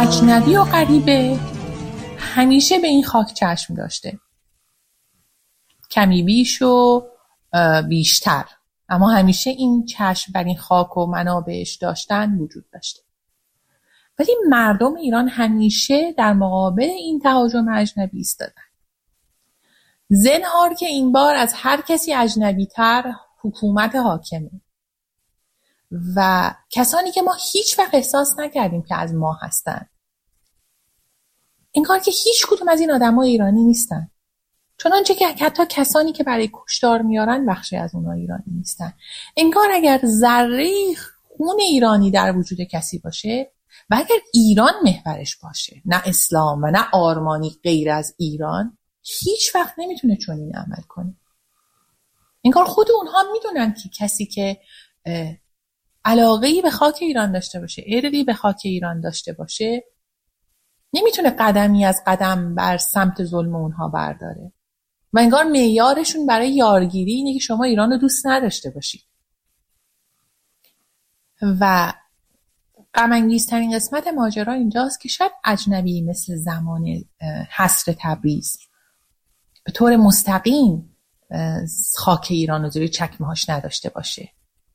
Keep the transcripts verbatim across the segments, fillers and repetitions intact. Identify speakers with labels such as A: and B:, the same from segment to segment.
A: اجنبی و غریبه همیشه به این خاک چشم داشته، کمی بیش و بیشتر، اما همیشه این چشم بر این خاک و منابعش داشتن وجود داشته. ولی مردم ایران همیشه در مقابل این تهاجم اجنبی ایستادن. زنهار که این بار از هر کسی اجنبی تر حکومت حاکمه و کسانی که ما هیچ وقت احساس نکردیم که از ما هستن، انگار که هیچ کدوم از این آدم‌ها ایرانی نیستن، چنانچه که حتی کسانی که برای کشتار میارن بخشی از اونها ایرانی نیستن. انگار اگر ذره خون ایرانی در وجود کسی باشه و اگر ایران محورش باشه، نه اسلام و نه آرمانی غیر از ایران، هیچ وقت نمیتونه چنین عمل کنه. انگار خود اونها میدونن که کسی که علاقه‌ای به خاک ایران داشته باشه، ارقی به خاک ایران داشته باشه، نمیتونه قدمی از قدم بر سمت ظلم اونها برداره و انگار معیارشون برای یارگیری اینه که شما ایران رو دوست نداشته باشید. و غم انگیزترین قسمت ماجرا اینجاست که شاید اجنبی مثل زمان حصر تبریز به طور مستقیم خاک ایران رو زیر چکمه‌هاش نداشته باشه،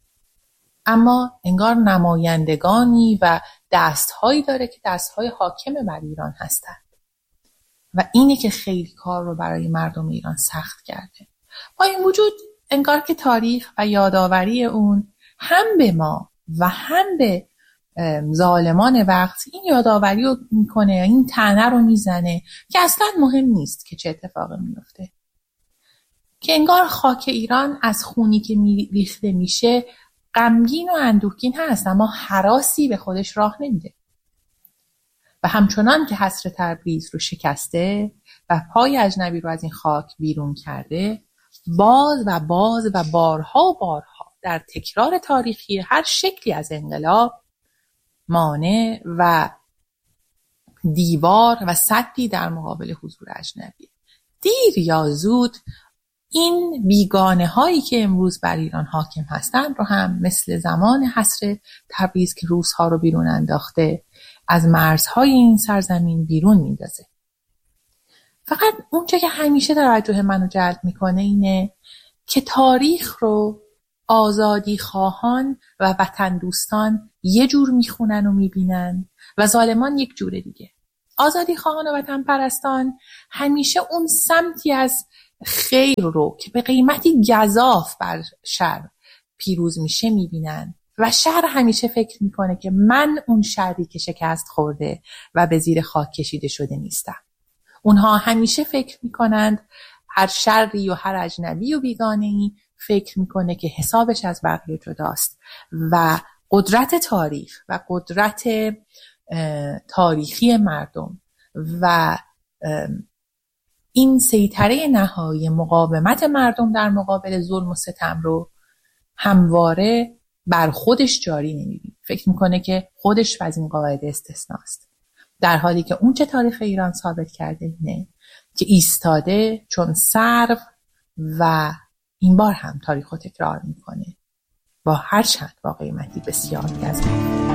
A: اما انگار نمایندگانی و دستهایی داره که دستهای حاکم بر ایران هستند و اینه که خیلی کار رو برای مردم ایران سخت کرده. با این وجود انگار که تاریخ و یادآوری اون هم به ما و هم به ظالمان وقت این یادآوری رو میکنه، این طعنه رو میزنه که اصلا مهم نیست که چه اتفاقی میفته، که انگار خاک ایران از خونی که ریخته میشه غمگین و اندوهگین هست اما هراسی به خودش راه نمیده و همچنان که حصر تبریز رو شکسته و پای اجنبی رو از این خاک بیرون کرده، باز و باز و بارها و بارها در تکرار تاریخی هر شکلی از انقلاب مانع و دیوار و سدی در مقابل حضور اجنبی. دیر یا زود این بیگانه هایی که امروز بر ایران حاکم هستند رو هم مثل زمان حصر تبریز که روس‌ها رو بیرون انداخته از مرزهای این سرزمین بیرون میندازه. فقط اون چه که همیشه توجه منو جلب میکنه اینه که تاریخ رو آزادی خواهان و وطن دوستان یه جور میخونن و میبینن و ظالمان یک جور دیگه. آزادی خواهان و وطن پرستان همیشه اون سمتی از خیر رو که به قیمتی گزاف بر شر پیروز میشه میبینن و شر همیشه فکر میکنه که من اون شری که شکست خورده و به زیر خاک کشیده شده نیستم. اونها همیشه فکر میکنند هر شری و هر اجنبی و بیگانه‌ای فکر میکنه که حسابش از بقیه جداست و قدرت تاریخ و قدرت تاریخی مردم و این سیطره نهایی مقاومت مردم در مقابل ظلم و ستم رو همواره بر خودش جاری نمی‌بینه. فکر میکنه که خودش از این قاعده استثناست، در حالی که اون چه تاریخ ایران ثابت کرده اینه که ایستاده چون سرو و این بار هم تاریخ رو تکرار میکنه با هر چند با قیمتی بسیار گزنده.